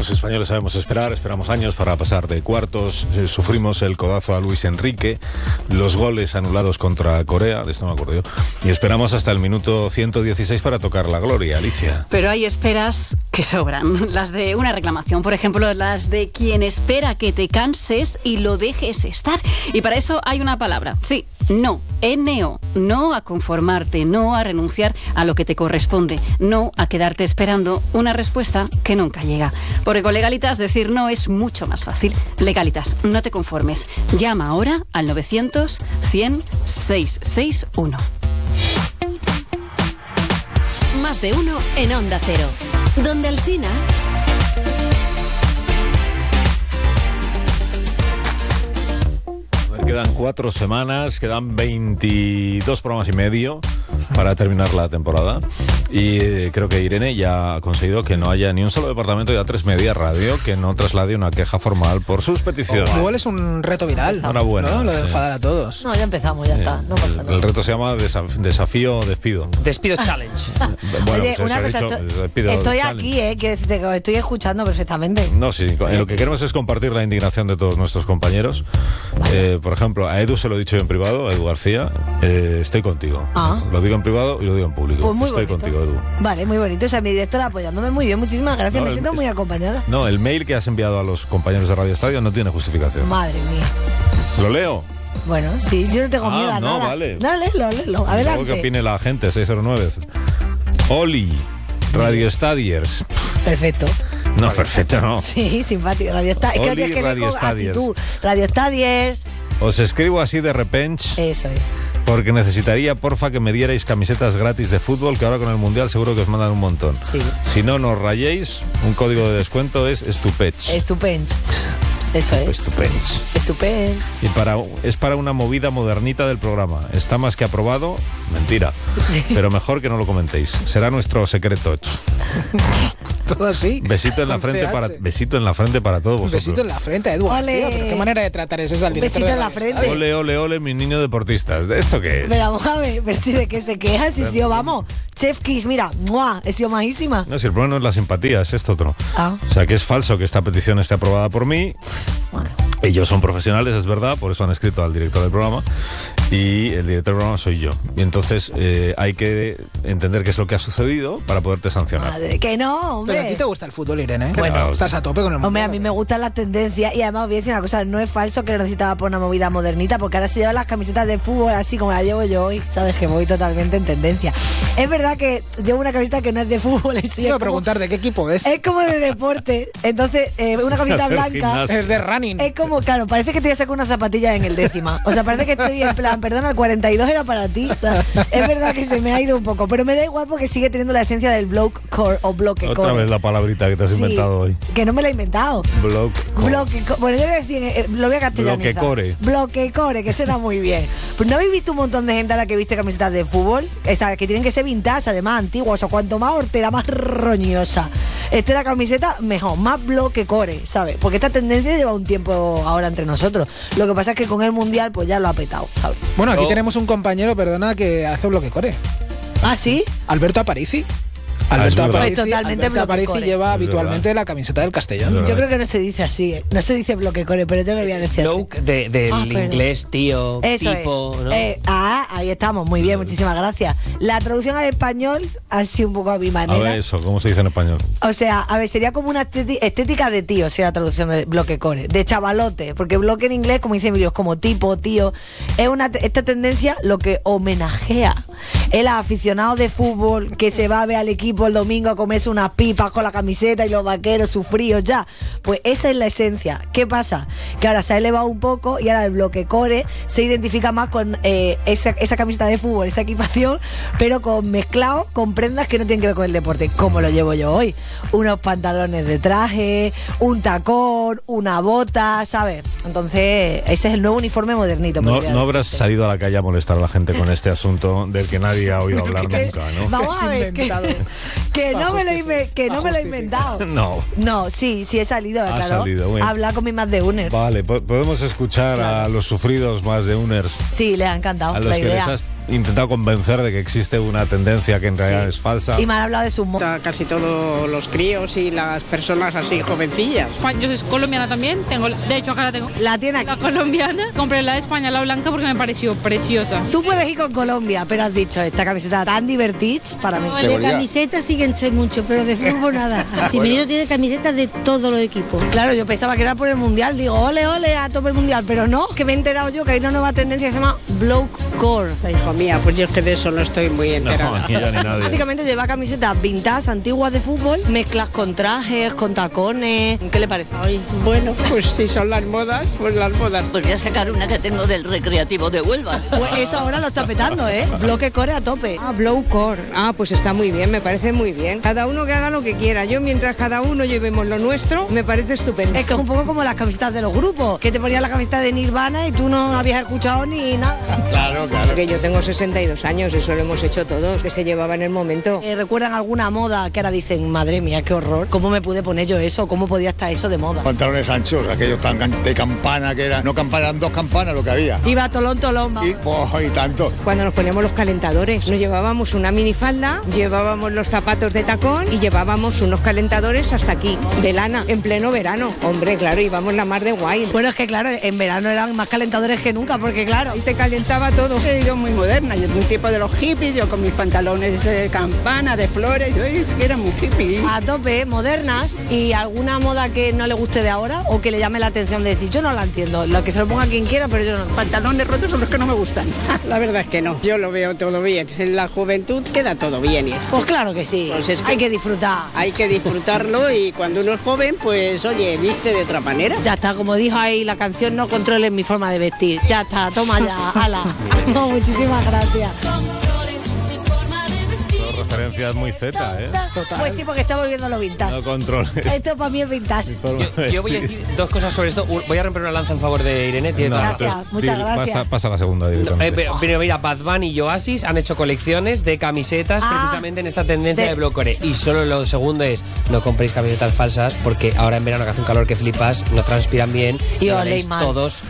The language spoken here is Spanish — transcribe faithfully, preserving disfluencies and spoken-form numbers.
Los españoles sabemos esperar, esperamos años para pasar de cuartos, eh, sufrimos el codazo a Luis Enrique, los goles anulados contra Corea, de esto me acuerdo yo, y esperamos hasta el minuto ciento dieciséis para tocar la gloria, Alicia. Pero hay esperas que sobran, las de una reclamación, por ejemplo, las de quien espera que te canses y lo dejes estar. Y para eso hay una palabra, sí, no, N O, no a conformarte, no a renunciar a lo que te corresponde, no a quedarte esperando una respuesta que nunca llega. Porque con Legalitas decir no es mucho más fácil. Legalitas, no te conformes. Llama ahora al novecientos, cien, seiscientos sesenta y uno. Más de uno en Onda Cero. Donde Alsina. Quedan cuatro semanas, quedan veintidós programas y medio para terminar la temporada y eh, creo que Irene ya ha conseguido que no haya ni un solo departamento de A tres Media Radio que no traslade una queja formal por sus peticiones. Oh, igual es un reto viral. Enhorabuena. ¿No? Lo de sí. enfadar a todos. No, ya empezamos, ya Sí. está, no pasa nada. El reto se llama desaf- desafío despido. Despido challenge. Bueno, Oye, pues una se ha cosa, dicho, estoy, despido estoy challenge. aquí, eh, que decirte que os estoy escuchando perfectamente. No, sí, eh, lo que queremos es compartir la indignación de todos nuestros compañeros. Eh, por ejemplo, a Edu se lo he dicho yo en privado, a Edu García, eh, estoy contigo. Ah. Lo digo en privado y lo digo en público. Pues muy estoy bonito. contigo, Edu. Vale, muy bonito. O sea, mi directora apoyándome muy bien. Muchísimas gracias. No, me siento es- muy acompañada. No, el mail que has enviado a los compañeros de Radio Estadio no tiene justificación. Madre mía. ¿Lo leo? Bueno, sí, yo no tengo Ah, miedo a no, nada. vale. No, léelo, léelo. Y luego que Adelante. opine la gente, seis cero nueve. Oli, Radio Stadiers. Perfecto. No, perfecto, no. Sí, simpático. Radio Stadiers. Es que lo Oli, tienes que leer Radio con Stadiers. actitud. Radio Stadiers. Os escribo así de repente Eso es. porque necesitaría, porfa, que me dierais camisetas gratis de fútbol, que ahora con el Mundial seguro que os mandan un montón. Sí. Si no nos rayéis, un código de descuento es Estupech. Estupendo. Eso es. Estupech. Estupendo. Y para, es para una movida modernita del programa. Está más que aprobado. Mentira. Sí. Pero mejor que no lo comentéis. Será nuestro secreto. Todo así. Besito en la Con frente C H. para besito en la frente para todos Un vosotros. besito en la frente, Eduardo. Ole. Tío, pero qué manera de tratar eso es al Un director besito de en la Radio frente. Estadio. Ole, ole, ole, mis niños deportistas. ¿Esto qué es? Pero vamos a ver, pero si de qué se queja, si sí o vamos. Chef Kiss, mira, ¡mua! He sido majísima. No, si el problema no es la simpatía, es esto otro. Ah. O sea, que es falso que esta petición esté aprobada por mí. Bueno. Ellos son profesionales, es verdad, por eso han escrito al director del programa. Y el director del programa soy yo. Y entonces eh, hay que entender qué es lo que ha sucedido para poderte sancionar. Madre, que no, hombre. Pero a ti te gusta el fútbol, Irene, ¿eh? Bueno. estás a tope con el mundial. Hombre, a mí me gustan las tendencias y además os voy a decir una cosa, no es falso que lo necesitaba por una movida modernita, porque ahora se llevan las camisetas de fútbol así como las llevo yo hoy, sabes que voy totalmente en tendencia. Es verdad que llevo una camiseta que no es de fútbol en sí, Iba es a como, preguntar de qué equipo es. es como de deporte, entonces eh, una camiseta Hacer blanca gimnasio. Es de running. es como, claro, parece que te voy a sacar una zapatilla en el décima, o sea, parece que estoy en plan, perdona, el cuarenta y dos era para ti, o sea, es verdad que se me ha ido un poco, pero me da igual porque sigue teniendo la esencia del bloke core o bloque Otra core. vez la palabrita que te has Sí, inventado hoy. que no me la he inventado. Bloque. Bloque, co- bueno, yo voy a decir, eh, lo voy a castellanizar. Bloquecore. Bloquecore, que suena muy bien. Pues ¿no habéis visto un montón de gente a la que viste camisetas de fútbol? Esa, que tienen que ser vintage, además antiguas. O sea, cuanto más hortera, más roñosa esté la camiseta, mejor, más bloquecore, ¿sabes? Porque esta tendencia lleva un tiempo ahora entre nosotros. Lo que pasa es que con el Mundial, pues ya lo ha petado, ¿sabes? Bueno, aquí Yo- tenemos un compañero, perdona, que hace bloque core. ¿Ah, sí? Alberto Aparici. Ah, es Alberto verdad. Aparici, Pues totalmente Alberto Aparici bloquecore. lleva Es habitualmente verdad. la camiseta del Castellón. Es Yo verdad. creo que no se dice así, ¿eh? No se dice bloquecore, pero yo lo voy a decir así. Bloke de- del Ah, perdón. inglés, tío, Eso tipo, es. ¿no? Eh, ah, ahí estamos, muy bien, muchísimas gracias. La traducción al español ha sido un poco a mi A manera. ver eso, ¿cómo se dice en español? O sea, a ver, sería como una esteti- estética de tío, si la traducción de bloque core, de chavalote, porque bloque en inglés, como dice Emilio, es como tipo, tío. Es una te- esta tendencia lo que homenajea el aficionado de fútbol que se va a ver al equipo el domingo a comerse unas pipas con la camiseta y los vaqueros sufridos ya. Pues esa es la esencia. ¿Qué pasa? Que ahora se ha elevado un poco y ahora el bloque core se identifica más con eh, esa, esa camiseta de fútbol, esa equipación, pero con mezclado con prendas que no tienen que ver con el deporte, como lo llevo yo hoy. Unos pantalones de traje, un tacón, una bota, ¿sabes? Entonces, ese es el nuevo uniforme modernito. No, podría no habrás decirse. salido a la calle a molestar a la gente con este asunto del que nadie ha oído hablar Que- nunca, ¿no? Vamos Que a es ver, que, inventado. que no Pa' me lo he, justificar. inve- que no Pa' me lo he justificar. inventado. No. No, sí, sí he salido, Ha claro. salido, bueno. Hablar con mis más de uners. Vale, po- podemos escuchar a los sufridos más de Uners, Sí, les ha encantado a los la que idea. les has intentado convencer de que existe una tendencia que en realidad Sí. es falsa. Y me han hablado de su mo- A casi todos los críos y las personas así jovencillas. Yo soy colombiana también, tengo, de hecho acá la tengo. La tiene aquí. La colombiana, compré la de España, la blanca, porque me pareció preciosa. Tú puedes ir con Colombia, pero has dicho, esta camiseta tan divertida para mí. De camisetas siguen sé mucho, pero de fútbol nada. Chimenito tiene camisetas de todos los equipos. Claro, yo pensaba que era por el Mundial. Digo, ole, ole, a tope el Mundial. Pero no, que me he enterado yo que hay una nueva tendencia que se llama Blokecore. Hijo mía, pues yo es que de eso no estoy muy No, enterada. aquí ya ni nadie. Básicamente lleva camisetas vintage, antiguas de fútbol, mezclas con trajes, con tacones. ¿Qué le parece? Ay, bueno, pues si son las modas, pues las modas. Podría sacar una que tengo del Recreativo de Huelva. Pues eso ahora lo está petando, ¿eh? Blokecore a tope. Ah, Blowcore. Ah, pues está muy bien, me parece muy bien. Cada uno que haga lo que quiera. Yo, mientras cada uno llevemos lo nuestro, me parece estupendo. Es que es un poco como las camisetas de los grupos, que te ponían la camiseta de Nirvana y tú no habías escuchado ni nada. Claro, claro. Que yo tengo sesenta y dos años, eso lo hemos hecho todos, que se llevaba en el momento. Eh, ¿Recuerdan alguna moda que ahora dicen, madre mía, qué horror? ¿Cómo me pude poner yo eso? ¿Cómo podía estar eso de moda? Pantalones anchos, aquellos tan can- de campana que eran, no campana, eran dos campanas lo que había. Iba tolón, tolón, vamos. Y, oh, y tanto. Cuando nos poníamos los calentadores, nos llevábamos una minifalda, llevábamos los zapatos de tacón y llevábamos unos calentadores hasta aquí, de lana, en pleno verano. Hombre, claro, íbamos la mar de guay. Bueno, es que claro, en verano eran más calentadores que nunca, porque claro, Y te calentaba todo. He ido muy moderna, yo un tipo de los hippies, yo con mis pantalones de campana, de flores, yo es que era muy hippie. a tope, modernas. ¿Y alguna moda que no le guste de ahora o que le llame la atención de decir, yo no la entiendo, lo que se lo ponga quien quiera, pero yo no? Pantalones rotos son los que no me gustan. La verdad es que no, yo lo veo todo bien. En la juventud queda todo bien. ¿eh? Pues claro que sí, Pues es que- hay que disfrutar. Hay que disfrutarlo y cuando uno es joven, pues oye, viste de otra manera. Ya está, como dijo ahí la canción, no controlen mi forma de vestir. Ya está, toma ya, ala. No, muchísimas gracias. Dos referencias muy Z, ¿eh? Pues sí, porque está volviendo lo vintage. No controles. Esto para mí es vintage. Yo, yo voy a decir dos cosas sobre esto. Voy a romper una lanza en favor de Irene. Tiene No, toda la Gracias, entonces, muchas di- gracias. Pasa, pasa a la segunda directamente. Eh, pero, pero mira, Bad Bunny y Oasis han hecho colecciones de camisetas Ah, precisamente en esta tendencia sí. de Blockcore. Y solo lo segundo es, no compréis camisetas falsas porque ahora en verano que hace un calor que flipas, no transpiran bien Y lo oléis haréis mal. todos